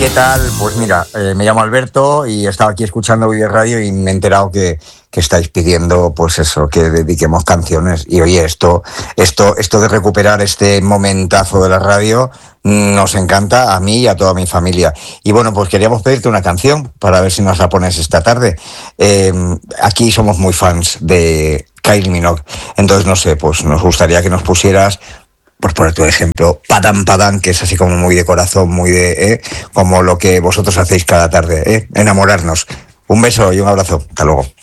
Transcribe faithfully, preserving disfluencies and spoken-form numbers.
¿Qué tal? Pues mira, eh, me llamo Alberto y estaba aquí escuchando Vive Radio y me he enterado que, que estáis pidiendo, pues eso, que dediquemos canciones. Y oye, esto, esto, esto de recuperar este momentazo de la radio nos encanta a mí y a toda mi familia. Y bueno, pues queríamos pedirte una canción para ver si nos la pones esta tarde. Eh, aquí somos muy fans de Kylie Minogue, entonces no sé, pues nos gustaría que nos pusieras, por poner tu ejemplo, Padam Padam, que es así como muy de corazón, muy de, ¿eh? Como lo que vosotros hacéis cada tarde, ¿eh? Enamorarnos. Un beso y un abrazo. Hasta luego.